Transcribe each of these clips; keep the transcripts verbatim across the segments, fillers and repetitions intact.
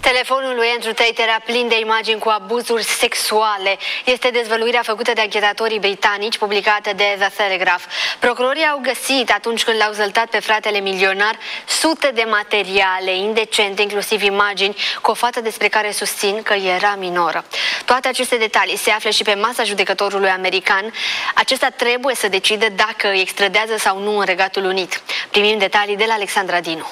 Telefonul lui Andrew Tate era plin de imagini cu abuzuri sexuale. Este dezvăluirea făcută de anchetatorii britanici, publicată de The Telegraph. Procurorii au găsit, atunci când l-au zăltat pe fratele milionar, sute de materiale indecente, inclusiv imagini cu o fată despre care susțin că era minoră. Toate aceste detalii se află și pe masa judecătorului american. Acesta trebuie să decide dacă îi extradează sau nu în Regatul Unit. Primim detalii de la Alexandra Dinu.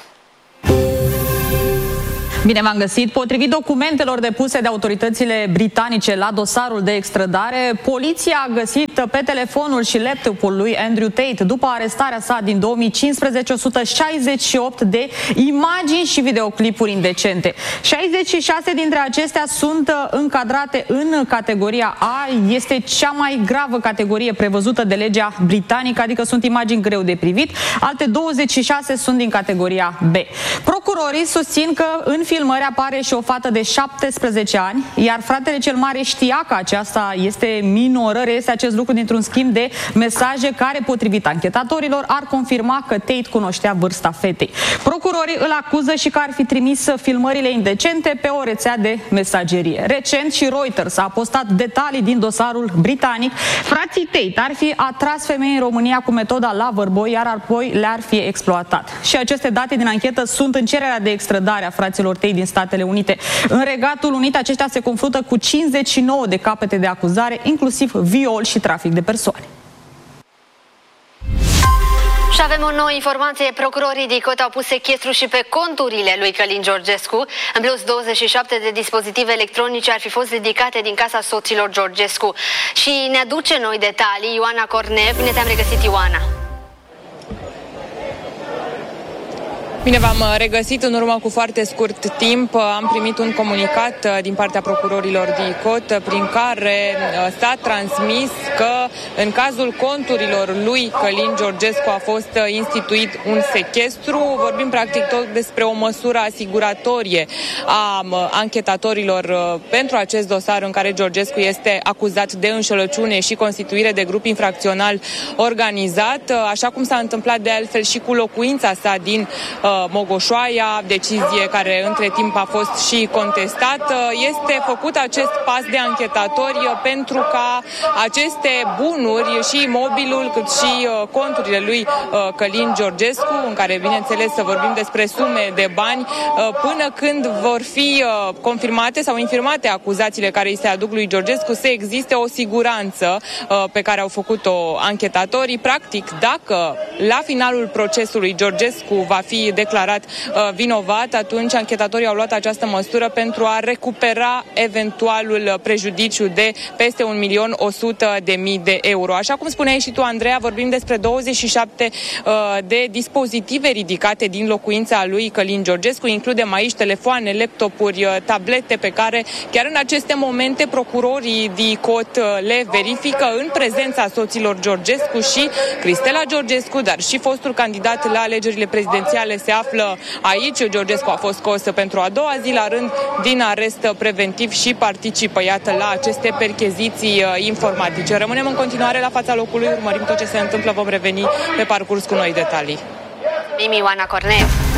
Bine v-am găsit. Potrivit documentelor depuse de autoritățile britanice la dosarul de extradare, poliția a găsit pe telefonul și laptopul lui Andrew Tate, după arestarea sa din două mii cincisprezece, o sută șaizeci și opt de imagini și videoclipuri indecente. șaizeci și șase dintre acestea sunt încadrate în categoria A, este cea mai gravă categorie prevăzută de legea britanică, adică sunt imagini greu de privit. Alte douăzeci și șase sunt din categoria B. Procurorii susțin că în filmări apare și o fată de șaptesprezece ani, iar fratele cel mare știa că aceasta este minoră. Reiese acest lucru dintr-un schimb de mesaje care, potrivit anchetatorilor, ar confirma că Tate cunoștea vârsta fetei. Procurorii îl acuză și că ar fi trimis filmările indecente pe o rețea de mesagerie. Recent și Reuters a postat detalii din dosarul britanic. Frații Tate ar fi atras femei în România cu metoda Loverboy, iar apoi le-ar fi exploatat. Și aceste date din anchetă sunt în cererea de extradare a fraților Tate din Statele Unite. În Regatul Unit, aceștia se confruntă cu cincizeci și nouă de capete de acuzare, inclusiv viol și trafic de persoane. Și avem o nouă informație. Procurorii D I C O T au pus sechestru și pe conturile lui Călin Georgescu. În plus, douăzeci și șapte de dispozitive electronice ar fi fost ridicate din casa soților Georgescu. Și ne aduce noi detalii Ioana Cornev. Bine te-am regăsit, Ioana! Bine v-am regăsit. În urmă cu foarte scurt timp am primit un comunicat din partea procurorilor D I C O T prin care s-a transmis că în cazul conturilor lui Călin Georgescu a fost instituit un sechestru. Vorbim practic tot despre o măsură asiguratorie a anchetatorilor pentru acest dosar în care Georgescu este acuzat de înșelăciune și constituire de grup infracțional organizat, așa cum s-a întâmplat de altfel și cu locuința sa din Mogoșoaia, decizie care între timp a fost și contestată. Este făcut acest pas de anchetatori pentru ca aceste bunuri, și imobilul, cât și conturile lui Călin Georgescu, în care, bineînțeles, să vorbim despre sume de bani, până când vor fi confirmate sau infirmate acuzațiile care îi se aduc lui Georgescu, să existe o siguranță pe care au făcut-o anchetatorii. Practic, dacă la finalul procesului Georgescu va fi declarat uh, vinovat, atunci anchetatorii au luat această măsură pentru a recupera eventualul prejudiciu de peste un milion o sută de mii de euro. Așa cum spuneai și tu, Andreea, vorbim despre douăzeci și șapte uh, de dispozitive ridicate din locuința lui Călin Georgescu. Includem aici telefoane, laptopuri, uh, tablete pe care chiar în aceste momente procurorii D I C O T uh, le verifică în prezența soților Georgescu și Cristela Georgescu, dar și fostul candidat la alegerile prezidențiale se află aici. Georgescu a fost scos pentru a doua zi la rând din arest preventiv și participă, iată, la aceste percheziții informatice. Rămânem în continuare la fața locului, urmărim tot ce se întâmplă, vom reveni pe parcurs cu noi detalii. Ioana Cornev.